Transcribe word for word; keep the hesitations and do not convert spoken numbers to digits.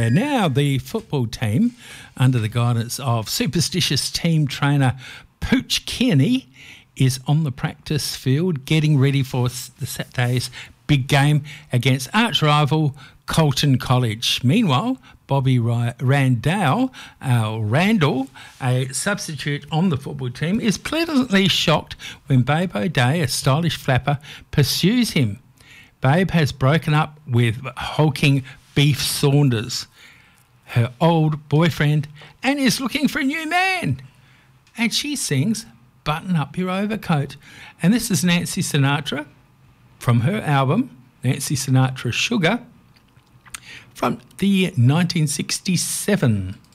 Yeah, now the football team, under the guidance of superstitious team trainer Pooch Kearney, is on the practice field getting ready for the Saturday's big game against arch rival Colton College. Meanwhile, Bobby Randall, uh, Randall, a substitute on the football team, is pleasantly shocked when Babe O'Day, a stylish flapper, pursues him. Babe has broken up with hulking Beef Saunders, her old boyfriend, and is looking for a new man. And she sings Button Up Your Overcoat. And this is Nancy Sinatra from her album, Nancy Sinatra Sugar, from the year nineteen sixty-seven.